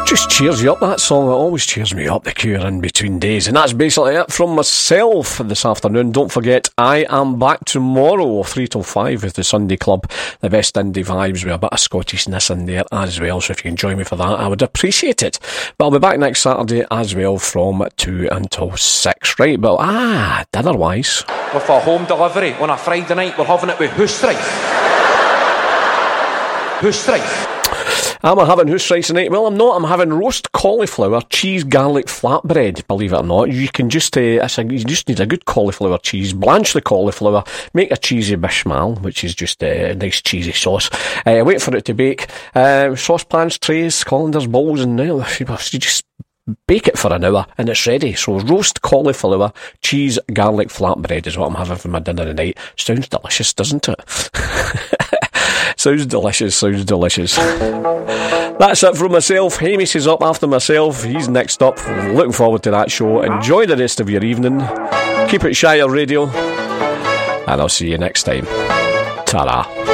Just cheers you up, that song. It always cheers me up, the Cure in between days. And that's basically it from myself this afternoon. Don't forget, I am back tomorrow 3 till 5 with the Sunday Club, the best indie vibes with a bit of Scottishness in there as well. So if you can join me for that, I would appreciate it. But I'll be back next Saturday as well from 2 until 6. Right, but dinner-wise, with a home delivery on a Friday night, we're having it with Hoose Rice. Hoose Rice. Am I having hoose rice tonight? Well, I'm not. I'm having roast cauliflower cheese garlic flatbread. Believe it or not, you can just you just need a good cauliflower cheese. Blanch the cauliflower, make a cheesy bechamel, which is just a nice cheesy sauce. Wait for it to bake. Saucepans, trays, colanders, bowls, and you just bake it for an hour and it's ready. So roast cauliflower cheese garlic flatbread is what I'm having for my dinner tonight. Sounds delicious, doesn't it? Sounds delicious. That's it from myself. Hamish is up after myself. He's next up. Looking forward to that show. Enjoy the rest of your evening. Keep it Shire Radio. And I'll see you next time. Ta-ra.